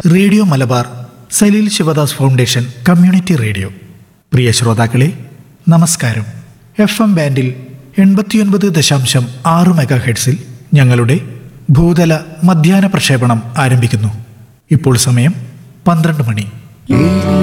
Radio Malabar Saleel Sivadas foundation community radio. പ്രിയ ശ്രോതാക്കളെ, നമസ്കാരം. FM ബാൻഡിൽ 89.6 മെഗാഹെർട്സിൽ ഞങ്ങളുടെ ഭൂതല മധ്യാഹ്ന പ്രക്ഷേപണം ആരംഭിക്കുന്നു. ഇപ്പോൾ സമയം 12 മണി.